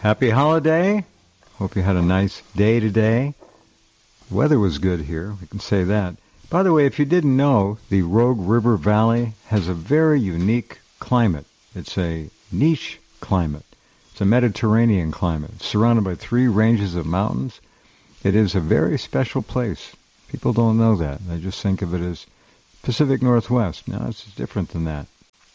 Happy holiday. Hope you had a nice day today. The weather was good here, we can say that. By the way, if you didn't know, the Rogue River Valley has a very unique climate. It's a niche climate. It's a Mediterranean climate. It's surrounded by 3 ranges of mountains. It is a very special place. People don't know that. They just think of it as Pacific Northwest. No, it's different than that.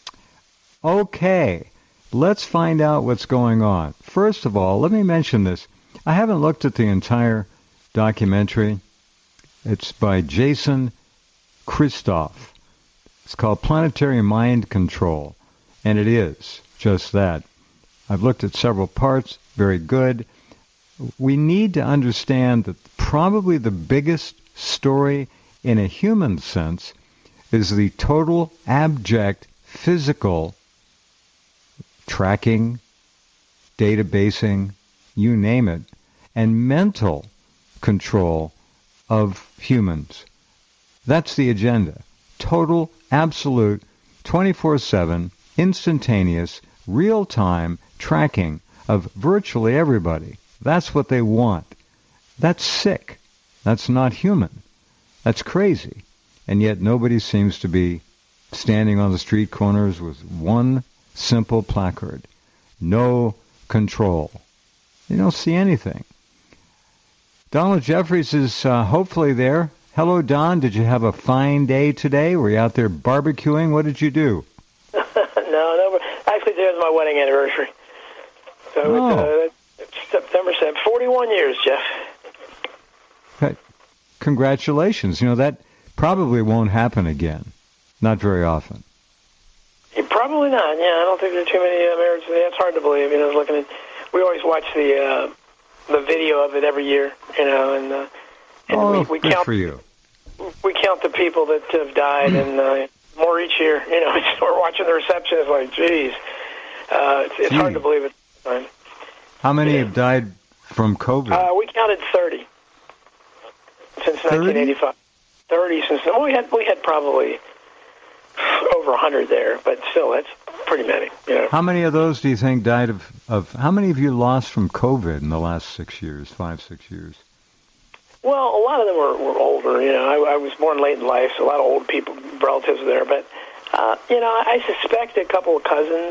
Okay, let's find out what's going on. First of all, let me mention this. I haven't looked at the entire documentary. It's by Jason Christoff. It's called Planetary Mind Control, and it is just that. I've looked at several parts, very good. We need to understand that probably the biggest story in a human sense is the total abject physical tracking, databasing, you name it, and mental control of humans. That's the agenda. Total, absolute, 24/7, instantaneous, real-time tracking of virtually everybody. That's what they want. That's sick. That's not human. That's crazy. And yet nobody seems to be standing on the street corners with one simple placard. No control. You don't see anything. Donald Jeffries is hopefully there. Hello, Don. Did you have a fine day today? Were you out there barbecuing? What did you do? No. Actually, today was my wedding anniversary. So it's September 7th. 41 years, Jeff. Okay. Congratulations. You know, that probably won't happen again. Not very often. Probably not. Yeah, I don't think there are too many marriages. It's hard to believe. You know, we always watch the video of it every year. You know, and we count for you. We count the people that have died, and more each year. You know, we're watching the reception. It's like, geez, it's hard to believe it. How many have died from COVID? We counted 30 since 1985. 30 since we had probably over 100 there, but still, that's pretty many. You know. How many of those do you think died of? How many have you lost from COVID in the last 6 years, 5-6 years? Well, a lot of them were older. You know, I was born late in life, so a lot of old people, relatives there. But you know, I suspect a couple of cousins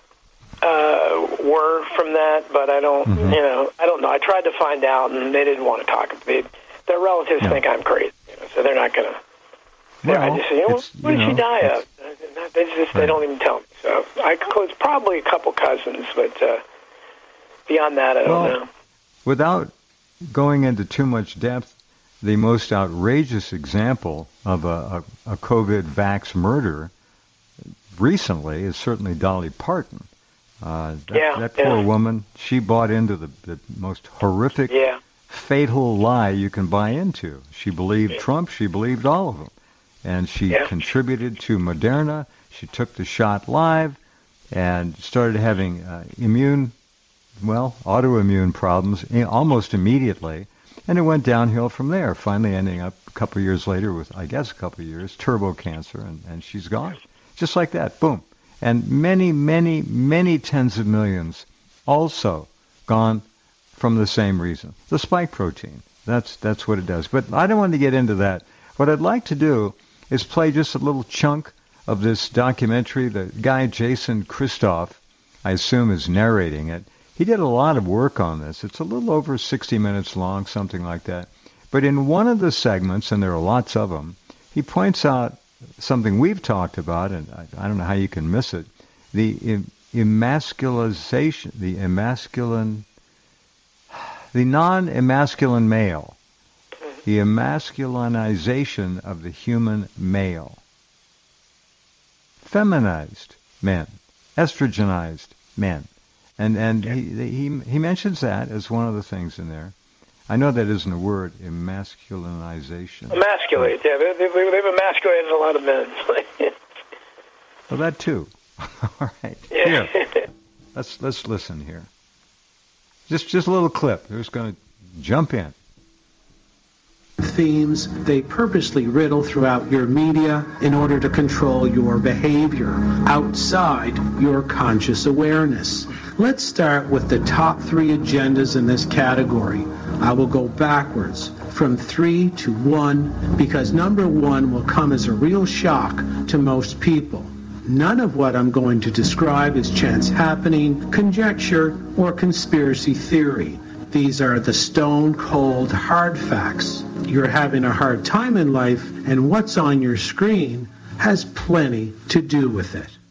were from that, but I don't. Mm-hmm. You know, I don't know. I tried to find out, and they didn't want to talk. Their relatives think I'm crazy, you know, so they're not going to. Well, I just say, what did she die of? They don't even tell me. So I conclude it's probably a couple cousins, but beyond that, I don't know. Without going into too much depth, the most outrageous example of a COVID vax murder recently is certainly Dolly Parton. That poor woman, she bought into the most horrific, fatal lie you can buy into. She believed Trump. She believed all of them. And she contributed to Moderna. She took the shot live and started having autoimmune problems almost immediately. And it went downhill from there, finally ending up a couple of years later with, turbo cancer, and she's gone. Just like that, boom. And many, many, many tens of millions also gone from the same reason. The spike protein. That's what it does. But I don't want to get into that. What I'd like to do is play just a little chunk of this documentary. The guy, Jason Christoff, I assume is narrating it. He did a lot of work on this. It's a little over 60 minutes long, something like that. But in one of the segments, and there are lots of them, he points out something we've talked about, and I don't know how you can miss it, the emasculization, the non-emasculine male. The emasculinization of the human male. Feminized men. Estrogenized men. And he mentions that as one of the things in there. I know that isn't a word, emasculinization. Emasculate, yeah. They've emasculated a lot of men. Well, that too. All right. Yeah. Here. Let's listen here. Just a little clip. We're just going to jump in. Themes they purposely riddle throughout your media in order to control your behavior outside your conscious awareness. Let's start with the top 3 agendas in this category. I will go backwards from 3 to 1 because number 1 will come as a real shock to most people. None of what I'm going to describe is chance happening, conjecture, or conspiracy theory. These are the stone-cold hard facts. You're having a hard time in life, and what's on your screen has plenty to do with it.